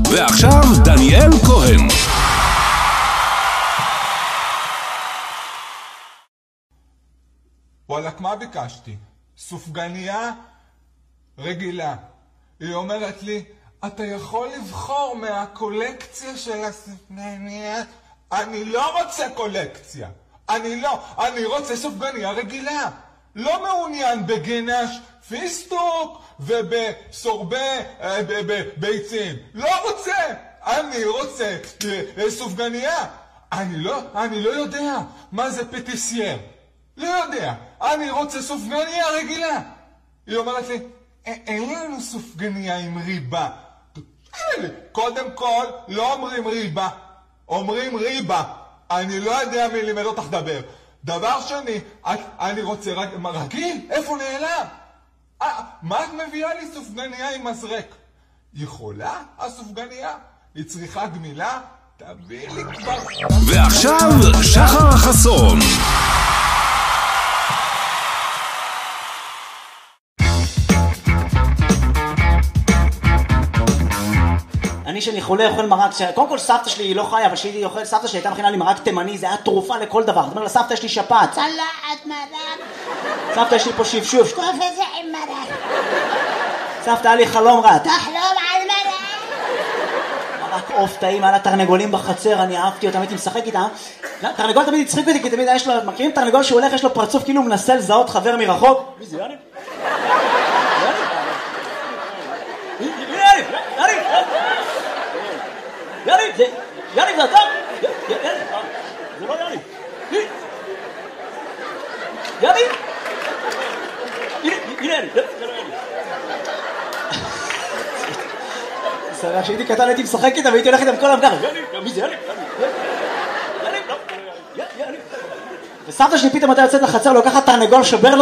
ועכשיו דניאל כהן. וואלק, מה ביקשתי? סופגניה רגילה. היא אומרת לי, אתה יכול לבחור מהקולקציה של הסופגניה? אני לא רוצה קולקציה. אני רוצה סופגניה רגילה. לא מעוניין בגנש פיסטוק ובסורבה ביצים. לא רוצה. אני רוצה סופגניה. אני לא יודע מה זה פטיסייר. לא יודע. אני רוצה סופגניה רגילה. היא אומרת לי, אין לנו סופגניה עם ריבה. קודם כל, לא אומרים ריבה. אומרים ריבה. אני לא יודע מי לימד אותך דבר. דבר שני, אני רוצה רגיל. איפה נעלם? מה את מביאה לי סופגניה עם מזרק? יכולה הסופגניה? היא צריכה גמילה? תביא לי כבר. ועכשיו שחר חסון. אני שאני חולה אוכל מרק, קודם כל סבתא שלי היא לא חיה, אבל שהיא אוכל, סבתא שלי הייתה מכינה לי מרק תימני, זה היה תרופה לכל דבר. זאת אומרת לה, סבתא שלי שפעת, צלעת מרק. סבתא שלי פה שפשוף, שטוף את זה עם מרק. סבתא היה לי חלום רע, תחלום על מרק. מרק עוף טעים, היה לה תרנגולים בחצר, אני אהבתי אותם, הייתי משחק איתם. תרנגול תמיד הצחיק אותי, כי תמיד יש לו, מכירים תרנגול שהוא הולך, יש לו פרצוף כאילו הוא מנסה לזהות חבר מרחוק. מי זה, יאני? יאני, זה אתה? זה לא יאני. יאני? הנה יאני, זה לא יאני. סרח, שהייתי קטן הייתי משחק איתם והייתי הולך איתם כל המגר. יאני, מי זה יאני? יאני, לא, יאני. וסבתא שלי פתאום הייתה יוצאת לחצר, לוקחת תרנגול שובר לו